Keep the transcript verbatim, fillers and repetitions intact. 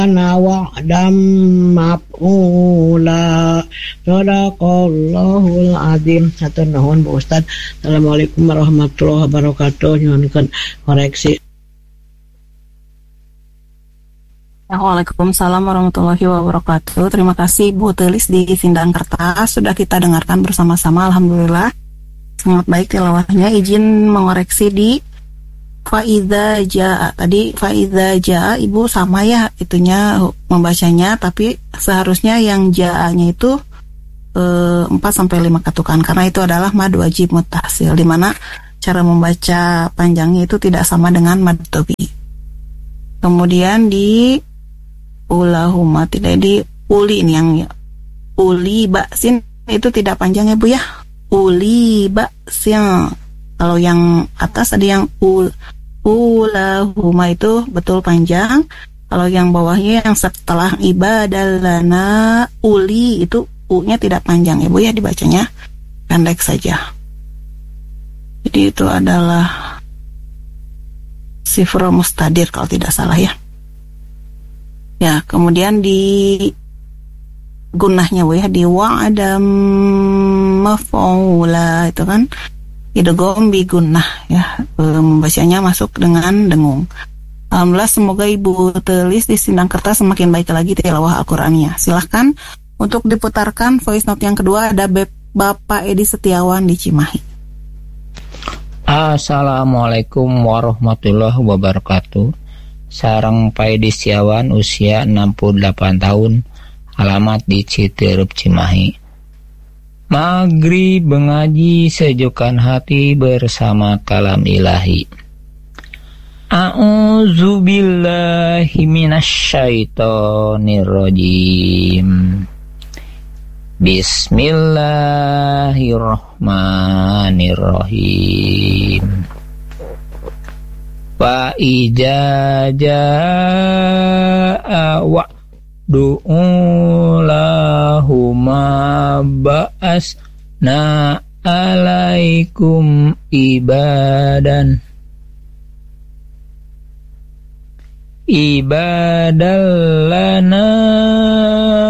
kana wa'dam maf'ula. Shadaqallahul azim. Hatur nuhun Bu Ustaz. Assalamualaikum warahmatullahi wabarakatuh. Nyuwunkeun koreksi. Waalaikumsalam warahmatullahi wabarakatuh. Terima kasih Bu Telis di Sindang Kertas. Sudah kita dengarkan bersama-sama. Alhamdulillah sangat baik tilawahnya. Izin mengoreksi di Faiza jaa. Tadi Faiza jaa Ibu sama ya itunya membacanya, tapi seharusnya yang jaa-nya itu eh, empat sampai lima ketukan karena itu adalah mad wajib muttasil, di mana cara membaca panjangnya itu tidak sama dengan mad tobi. Kemudian di ulahuma, tidak di uli ini yang uli baksin itu tidak panjang ya Bu ya. Uli baksin. Kalau yang atas ada yang ul ulahuma itu betul panjang. Kalau yang bawahnya yang setelah ibadallana uli itu u-nya tidak panjang ya Bu ya, dibacanya pendek saja. Jadi itu adalah sifrul mustadir kalau tidak salah ya. Ya, kemudian di gunahnya Bu ya, di wa'adam maf'ula itu kan idgham bi gunnah ya, e, membacanya masuk dengan dengung. Alhamdulillah, semoga Ibu Telis di Sindang Kertas semakin baik lagi tilawah Al-Qur'annya. Silahkan untuk diputarkan voice note yang kedua, ada Bapak Edi Setiawan di Cimahi. Assalamualaikum warahmatullahi wabarakatuh. Sareng Pak Edi Setiawan, usia enam puluh delapan tahun, alamat di Citerep Cimahi. Maghrib mengaji sejukkan hati bersama kalam ilahi. A'udzubillahi minasyaitonirrajim. Bismillahirrahmanirrahim. Fa idza jaa wa'du'ulahuma ba'asna alaikum ibadan ibadallana